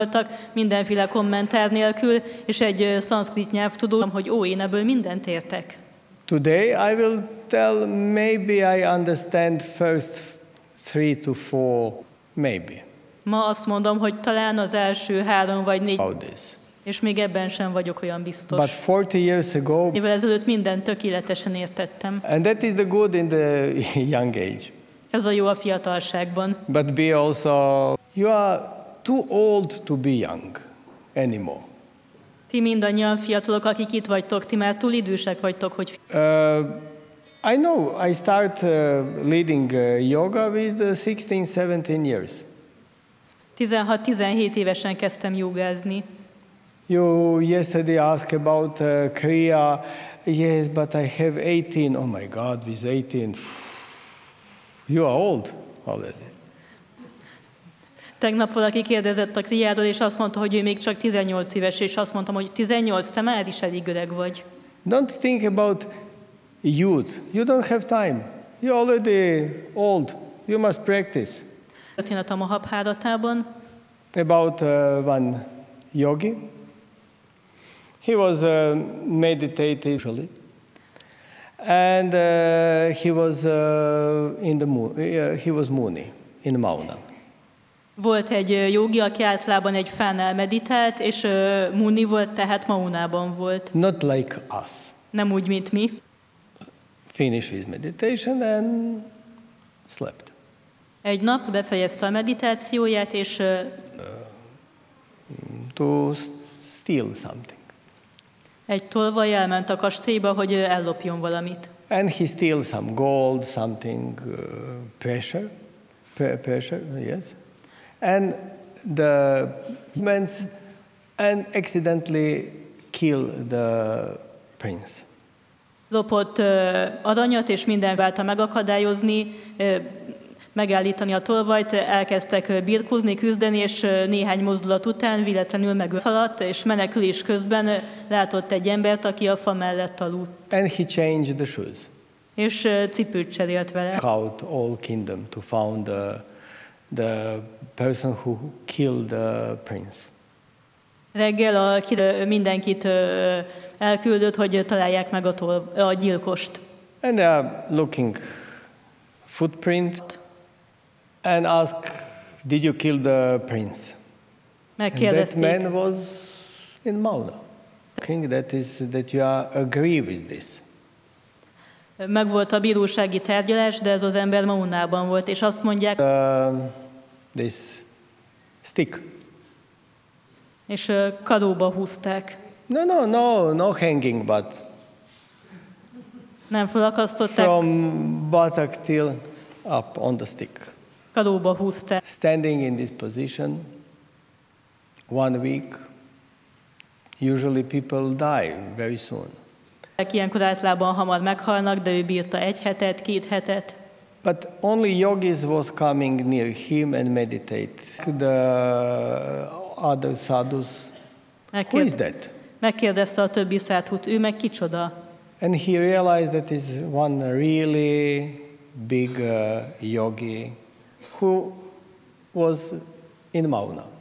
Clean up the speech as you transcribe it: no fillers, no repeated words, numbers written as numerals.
voltak mindenféle kommentár nélkül, és egy szanszkrit nyelvtudó, hogy én ebből mindent értek. Today I will tell maybe I understand first 3 to 4, maybe, Ma azt mondom, hogy talán az első 3 vagy 4, about this. és még ebben sem vagyok olyan biztos. But 40 years ago, Évvel ezelőtt mindent tökéletesen értettem. and that is the good in the young age. Ez a jó a fiatalságban. But be also, you are too old to be young anymore. Ti mindannyian fiatalok, akik itt vagytok, ti már túl idősek vagytok, hogy I know I start leading yoga with 16-17 years. 16-17 évesen kezdtem jogázni. You yesterday asked about Korea. Yes, but I have 18. Oh my God, with 18, you are old already. Tegnap valaki kérdezett a Kriáról, és azt mondta, hogy ő még csak 18 éves, és azt mondtam, hogy 18, te már is elég öreg vagy. Don't think about youth. You don't have time. You're already old. You must practice. Történet a Mahabháratában. About one yogi. He was meditating usually, and he was in the moon. He was Muni in Mauna. Volt egy jogi, aki általában egy fánál meditált, és Muni volt, tehát Maunában volt. Not like us. Nem úgy, mint mi. Finished his meditation and slept. Egy nap befejezte a meditációját, és To steal something. egy tolvaj elment a kastélyba, hogy ellopjon valamit. And he steals some gold, something pressure, yes. And the humans and accidentally kill the prince. Lopott aranyat, és minden válta megakadályozni, megállítani a tolvajt, elkezdtek birkózni, küzdeni, és néhány mozdulat után véletlenül megszaladt, és menekülés közben látott egy embert, aki a fa mellett aludt. And he changed the shoes. És cipőt cserélt vele. Out all kingdom to found the person who killed the prince. Reggel mindenkit elküldött, hogy találják meg a gyilkost. And they are looking footprint and ask, did you kill the prince? And that man was in Mauna. That you are agree with this. Megvolt a bírósági tárgyalás, de ez az ember Maunában volt, és azt mondják, this stick. És karóba húzták. No hanging, but nem felakasztották. From buttock till up on the stick. Karóba húzták. Standing in this position, 1 week, usually people die very soon. Ilyenkor általában hamar meghalnak, de ő bírta 1 hetet, 2 hetet. But only yogis was coming near him and meditate. The other sadhus, who is that? Megkérdezte a többi szádhut, ő meg kicsoda? And he realized that is one really big yogi who was in Mauna.